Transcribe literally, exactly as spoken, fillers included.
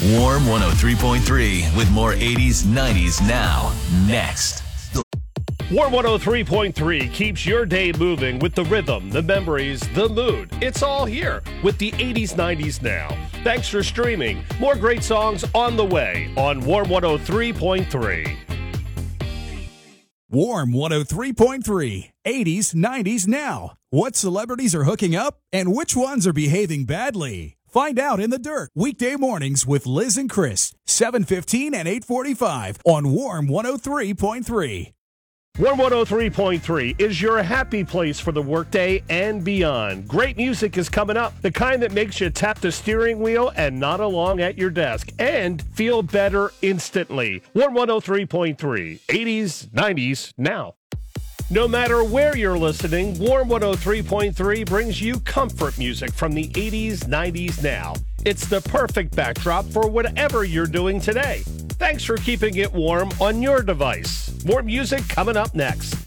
Warm one oh three point three with more eighties, nineties now. Next. Warm one oh three point three keeps your day moving with the rhythm, the memories, the mood. It's all here with the eighties, nineties now. Thanks for streaming. More great songs on the way on Warm one oh three point three. Warm one oh three point three, eighties, nineties now. What celebrities are hooking up and which ones are behaving badly? Find out in the dirt. Weekday mornings with Liz and Chris, seven fifteen and eight forty-five on Warm one oh three point three. Warm one oh three point three is your happy place for the workday and beyond. Great music is coming up, the kind that makes you tap the steering wheel and nod along at your desk and feel better instantly. Warm one oh three point three, eighties, nineties now. No matter where you're listening, Warm one oh three point three brings you comfort music from the eighties, nineties now. It's the perfect backdrop for whatever you're doing today. Thanks for keeping it warm on your device. More music coming up next.